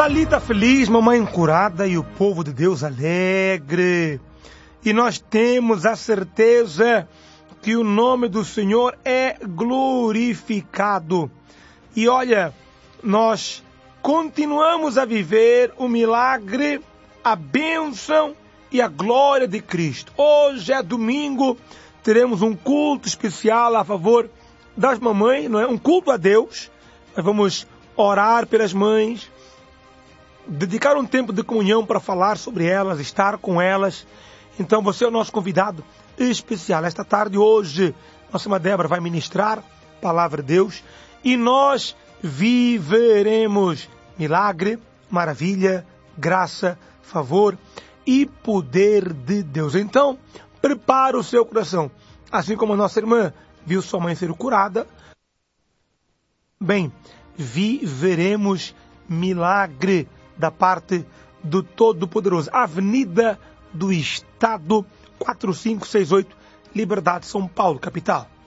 Talita feliz, mamãe curada e o povo de Deus alegre. E nós temos a certeza que o nome do Senhor é glorificado. E olha, nós continuamos a viver o milagre, a bênção e a glória de Cristo. Hoje é domingo, teremos um culto especial a favor das mamães, não é? Um culto a Deus. Nós vamos orar pelas mães, dedicar um tempo de comunhão para falar sobre elas, estar com elas. Então você é o nosso convidado especial. Esta tarde, hoje, nossa irmã Débora vai ministrar a palavra de Deus e nós viveremos milagre, maravilha, graça, favor e poder de Deus. Então, prepara o seu coração. Assim como a nossa irmã viu sua mãe ser curada, bem, viveremos milagre da parte do Todo-Poderoso. Avenida do Estado, 4568, Liberdade, São Paulo, capital.